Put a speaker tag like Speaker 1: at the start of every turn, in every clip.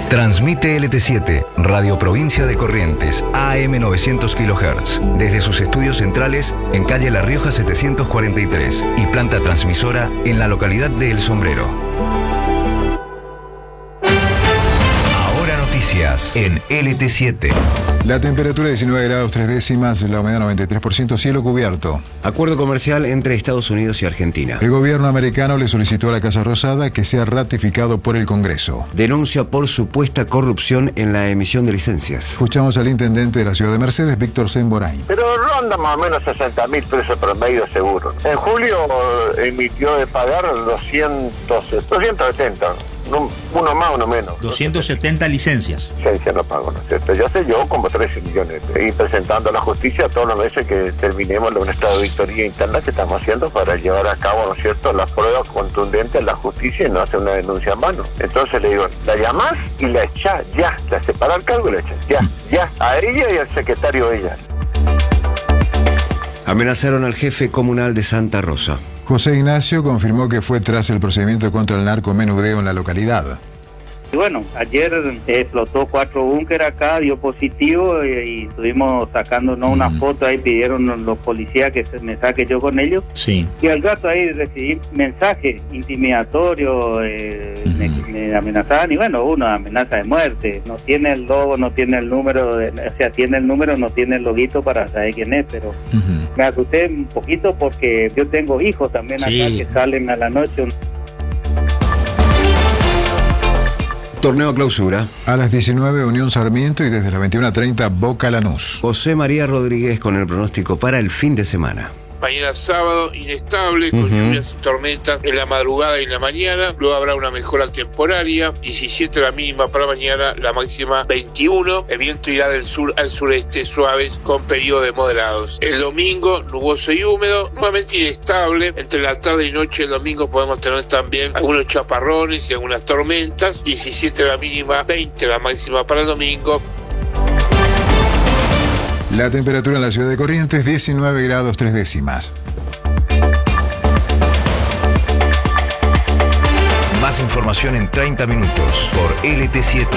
Speaker 1: Transmite LT7, Radio Provincia de Corrientes, AM 900 kHz, desde sus estudios centrales en calle La Rioja 743 y planta transmisora en la localidad de El Sombrero. Ahora noticias en LT7.
Speaker 2: La temperatura 19 grados 3 décimas, la humedad 93%, cielo cubierto.
Speaker 3: Acuerdo comercial entre Estados Unidos y Argentina.
Speaker 2: El gobierno americano le solicitó a la Casa Rosada que sea ratificado por el Congreso.
Speaker 3: Denuncia por supuesta corrupción en la emisión de licencias.
Speaker 2: Escuchamos al intendente de la ciudad de Mercedes, Víctor Semborain.
Speaker 4: Pero ronda más o menos 60.000 pesos promedio seguro. En julio emitió de pagar 270. Uno más, uno menos.
Speaker 5: 270 licencias.
Speaker 4: Licencia no pago, ¿no es cierto? Ya sé yo, como 13 millones. Y presentando a la justicia todos los meses que terminemos un estado de auditoría interna que estamos haciendo para llevar a cabo, ¿no es cierto?, las pruebas contundentes en la justicia y no hacer una denuncia en mano. Entonces le digo, la llamás y la echás, ya. La separás al cargo y la echás, ya. A ella y al secretario de ella.
Speaker 3: Amenazaron al jefe comunal de Santa Rosa.
Speaker 2: José Ignacio confirmó que fue tras el procedimiento contra el narcomenudeo en la localidad.
Speaker 6: Bueno, ayer explotó 4 búnkeres acá, dio positivo y estuvimos sacándonos una foto ahí, pidieron los policías que me saque yo con ellos.
Speaker 5: Sí.
Speaker 6: Y al rato ahí recibí mensajes intimidatorios, me amenazaban y bueno, una amenaza de muerte. No tiene el logo, no tiene el número, o sea, tiene el número, no tiene el loguito para saber quién es, pero me asusté un poquito porque yo tengo hijos también acá que salen a la noche.
Speaker 3: Torneo clausura.
Speaker 2: A las 19, Unión Sarmiento, y desde las 21:30, Boca Lanús.
Speaker 3: José María Rodríguez con el pronóstico para el fin de semana.
Speaker 7: Mañana sábado, inestable, con lluvias y tormentas en la madrugada y en la mañana. Luego habrá una mejora temporaria. 17 la mínima para mañana, la máxima 21. El viento irá del sur al sureste suaves con periodos de moderados. El domingo, nuboso y húmedo, nuevamente inestable. Entre la tarde y noche el domingo podemos tener también algunos chaparrones y algunas tormentas. 17 la mínima, 20 la máxima para el domingo.
Speaker 2: La temperatura en la ciudad de Corrientes, 19 grados 3 décimas.
Speaker 1: Más información en 30 minutos por LT7.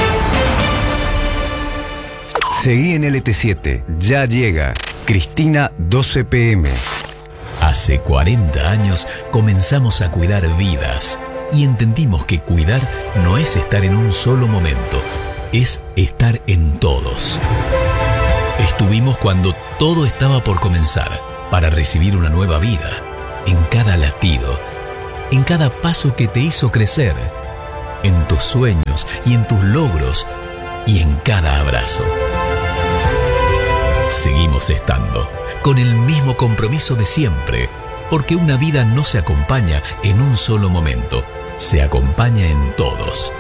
Speaker 1: Seguí en LT7. Ya llega Cristina 12 PM.
Speaker 8: Hace 40 años comenzamos a cuidar vidas y entendimos que cuidar no es estar en un solo momento, es estar en todos. Estuvimos cuando todo estaba por comenzar, para recibir una nueva vida, en cada latido, en cada paso que te hizo crecer, en tus sueños y en tus logros, y en cada abrazo. Seguimos estando, con el mismo compromiso de siempre, porque una vida no se acompaña en un solo momento, se acompaña en todos.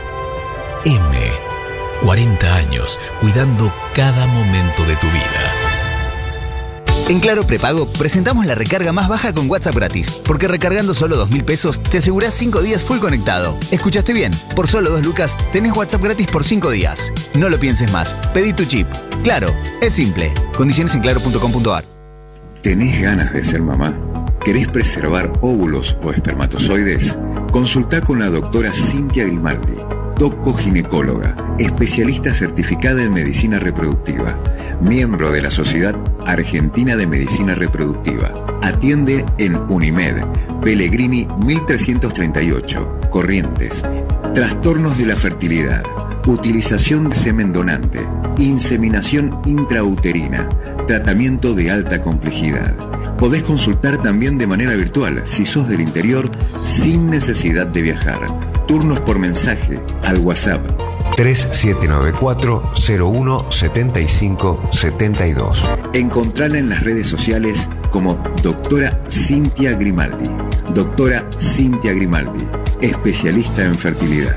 Speaker 8: 40 años cuidando cada momento de tu vida.
Speaker 9: En Claro Prepago presentamos la recarga más baja con WhatsApp gratis, porque recargando solo 2.000 pesos te asegurás 5 días full conectado. ¿Escuchaste bien? Por solo 2 lucas tenés WhatsApp gratis por 5 días. No lo pienses más, pedí tu chip. Claro, es simple. Condiciones en claro.com.ar.
Speaker 10: ¿Tenés ganas de ser mamá? ¿Querés preservar óvulos o espermatozoides? Consultá con la doctora Cintia Grimaldi, ginecóloga, especialista certificada en medicina reproductiva, miembro de la Sociedad Argentina de Medicina Reproductiva. Atiende en Unimed, Pellegrini 1338, Corrientes. Trastornos de la fertilidad, utilización de semen donante, inseminación intrauterina, tratamiento de alta complejidad. Podés consultar también de manera virtual si sos del interior sin necesidad de viajar. Turnos por mensaje al WhatsApp
Speaker 1: 3794-017572.
Speaker 10: Encontrala en las redes sociales como Doctora Cintia Grimaldi. Doctora Cintia Grimaldi, especialista en fertilidad.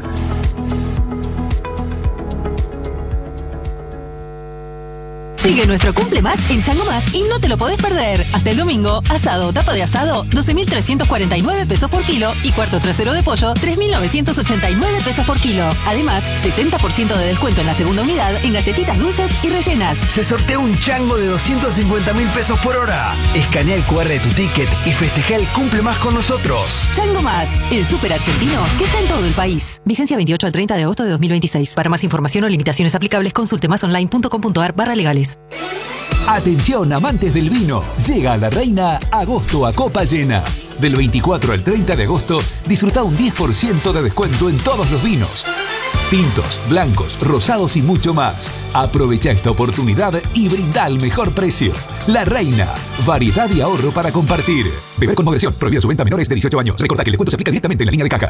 Speaker 11: Sigue nuestro Cumple Más en Chango Más y no te lo podés perder. Hasta el domingo, asado o tapa de asado, 12.349 pesos por kilo y cuarto trasero de pollo, 3.989 pesos por kilo. Además, 70% de descuento en la segunda unidad en galletitas dulces y rellenas.
Speaker 12: Se sortea un chango de 250.000 pesos por hora. Escanea el QR de tu ticket y festeja el Cumple Más con nosotros.
Speaker 11: Chango Más, el súper argentino que está en todo el país. Vigencia 28 al 30 de agosto de 2026. Para más información o limitaciones aplicables, consulte másonline.com.ar/legales.
Speaker 13: Atención, amantes del vino. Llega a La Reina agosto a copa llena. Del 24 al 30 de agosto, disfruta un 10% de descuento en todos los vinos. Tintos, blancos, rosados y mucho más. Aprovecha esta oportunidad y brinda el mejor precio. La Reina. Variedad y ahorro para compartir. Beber con moderación. Prohibida su venta a menores de 18 años. Recordá que el descuento se aplica directamente en la línea de caja.